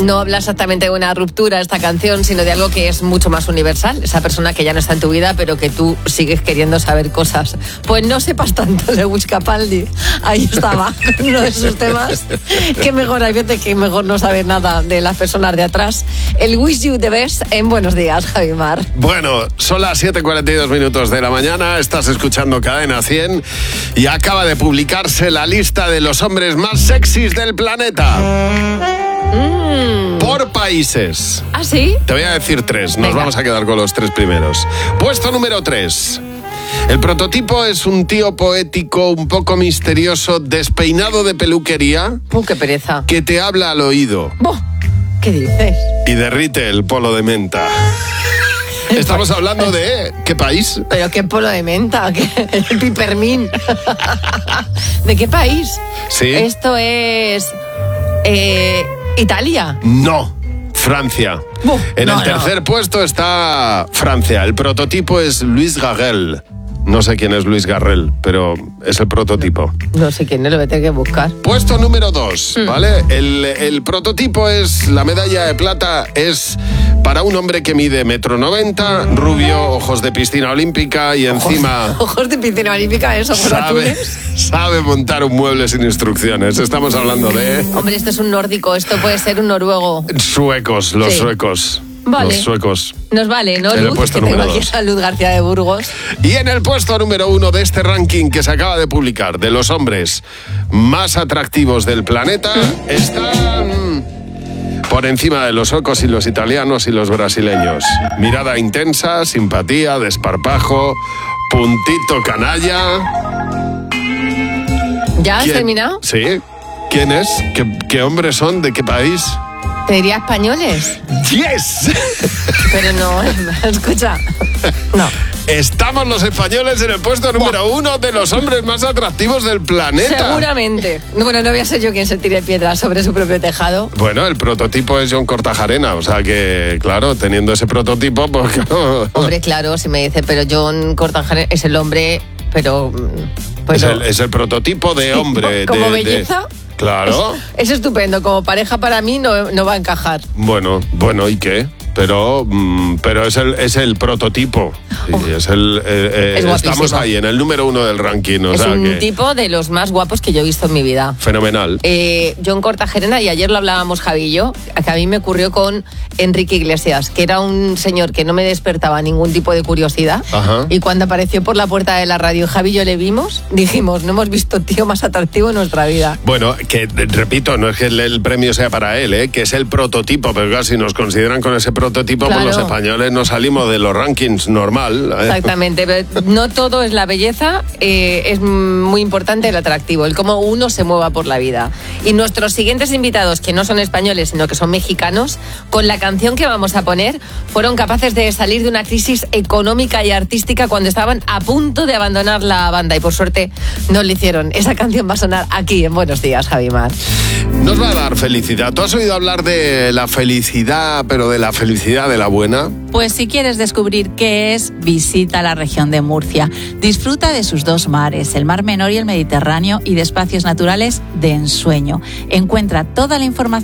No habla exactamente de una ruptura esta canción, sino de algo que es mucho más universal. Esa persona que ya no está en tu vida, pero que tú sigues queriendo saber cosas. Pues no sepas tanto de Wiz Capaldi. Ahí estaba, uno de sus temas. Que mejor, hay veces que mejor no saber nada de las personas de atrás. El Wish You the Best en Buenos Días, Javi Mar. Bueno, son las 7:42 de la mañana, estás escuchando Cadena 100 y acaba de publicarse la lista de los hombres más sexys del planeta. Por países. ¿Ah, sí? Te voy a decir 3, nos vamos a quedar con los 3 primeros. Puesto número 3. El prototipo es un tío poético, un poco misterioso, despeinado de peluquería. ¡Qué pereza! Que te habla al oído. ¿Qué dices? Y derrite el polo de menta. Estamos hablando de... ¿Qué país? ¿Pero qué polo de menta? El pipermín. ¿De qué país? Sí. Esto es... ¿Italia? No, Francia. En el tercer puesto está Francia. El prototipo es Louis Garrel. No sé quién es Louis Garrel, pero es el prototipo. No sé quién es, lo voy a tener que buscar. Puesto número 2, ¿vale? El prototipo es, la medalla de plata es para un hombre que mide 1,90 m, rubio, ojos de piscina olímpica y encima... ¿Ojos de piscina olímpica, eso? Sabe montar un mueble sin instrucciones. Estamos hablando de... Hombre, esto es un nórdico, esto puede ser un noruego. Suecos, los suecos. Vale. Los suecos. Nos vale, ¿no, Luz? Que tengo aquí a Luz García de Burgos. Y en el puesto número 1 de este ranking que se acaba de publicar de los hombres más atractivos del planeta están por encima de los suecos y los italianos y los brasileños. Mirada intensa, simpatía, desparpajo, puntito canalla. ¿Ya has terminado? Sí. ¿Quién es? ¿Qué hombres son? ¿De qué país? ¿Te diría españoles? ¡Yes! Pero no, escucha, no. Estamos los españoles en el puesto número 1 de los hombres más atractivos del planeta. Seguramente. Bueno, no voy a ser yo quien se tire piedras sobre su propio tejado. Bueno, el prototipo es John Kortajarena, o sea que, claro, teniendo ese prototipo, pues claro. Hombre, claro, si me dice, pero John Kortajarena es el hombre, pero... Es el prototipo de hombre. ¿Como belleza? Claro. Es estupendo, como pareja para mí no va a encajar. Bueno, ¿y qué? Pero es el prototipo. Sí, es estamos ahí en el número 1 del ranking. Es un tipo de los más guapos que yo he visto en mi vida. Fenomenal. John Kortajarena, y ayer lo hablábamos Javi y yo, que a mí me ocurrió con Enrique Iglesias, que era un señor que no me despertaba ningún tipo de curiosidad. Ajá. Y cuando apareció por la puerta de la radio, Javi y yo le vimos, dijimos, no hemos visto tío más atractivo en nuestra vida. Bueno, que repito, no es que el premio sea para él, que es el prototipo, pero claro, si nos consideran con ese prototipo, claro, pues los españoles no salimos de los rankings normal. Exactamente, pero no todo es la belleza, es muy importante el atractivo, el cómo uno se mueva por la vida. Y nuestros siguientes invitados, que no son españoles, sino que son mexicanos, con la canción que vamos a poner, fueron capaces de salir de una crisis económica y artística cuando estaban a punto de abandonar la banda, y por suerte no lo hicieron. Esa canción va a sonar aquí en Buenos Días, Javi Mar. Nos va a dar felicidad. ¿Tú has oído hablar de la felicidad, pero de la felicidad de la buena? Pues si quieres descubrir qué es, visita la región de Murcia. Disfruta de sus 2 mares, el Mar Menor y el Mediterráneo, y de espacios naturales de ensueño. Encuentra toda la información